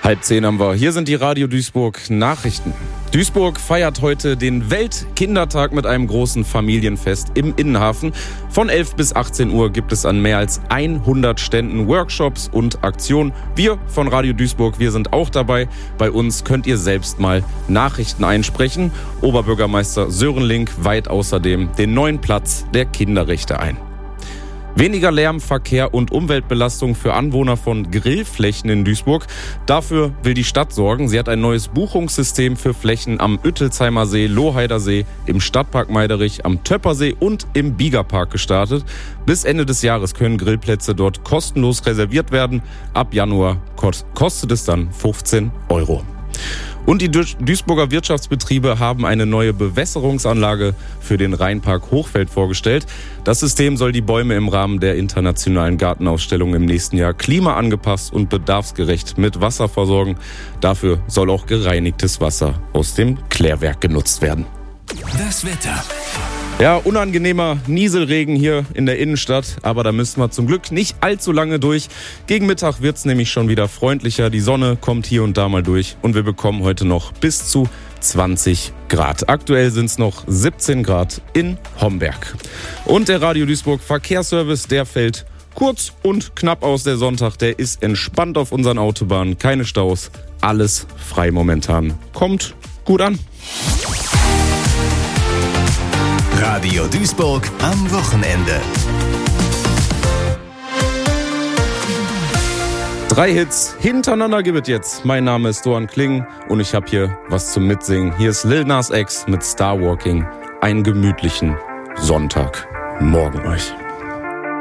9:30 haben wir. Hier sind die Radio Duisburg Nachrichten. Duisburg feiert heute den Weltkindertag mit einem großen Familienfest im Innenhafen. Von 11 bis 18 Uhr gibt es an mehr als 100 Ständen Workshops und Aktionen. Wir von Radio Duisburg, wir sind auch dabei. Bei uns könnt ihr selbst mal Nachrichten einsprechen. Oberbürgermeister Sören Link weiht außerdem den neuen Platz der Kinderrechte ein. Weniger Lärm, Verkehr und Umweltbelastung für Anwohner von Grillflächen in Duisburg. Dafür will die Stadt sorgen. Sie hat ein neues Buchungssystem für Flächen am Üttelsheimer See, Lohheider See, im Stadtpark Meiderich, am Töppersee und im Biegerpark gestartet. Bis Ende des Jahres können Grillplätze dort kostenlos reserviert werden. Ab Januar kostet es dann 15 €. Und die Duisburger Wirtschaftsbetriebe haben eine neue Bewässerungsanlage für den Rheinpark Hochfeld vorgestellt. Das System soll die Bäume im Rahmen der internationalen Gartenausstellung im nächsten Jahr klimaangepasst und bedarfsgerecht mit Wasser versorgen. Dafür soll auch gereinigtes Wasser aus dem Klärwerk genutzt werden. Das Wetter. Ja, unangenehmer Nieselregen hier in der Innenstadt, aber da müssen wir zum Glück nicht allzu lange durch. Gegen Mittag wird's nämlich schon wieder freundlicher, die Sonne kommt hier und da mal durch und wir bekommen heute noch bis zu 20 Grad. Aktuell sind's noch 17 Grad in Homberg. Und der Radio Duisburg Verkehrsservice, der fällt kurz und knapp aus. Der Sonntag, der ist entspannt auf unseren Autobahnen, keine Staus, alles frei momentan. Kommt gut an. Radio Duisburg am Wochenende. 3 Hits hintereinander gibt es jetzt. Mein Name ist Doan Kling und ich habe hier was zum Mitsingen. Hier ist Lil Nas X mit Star Walking. Einen gemütlichen Sonntagmorgen euch.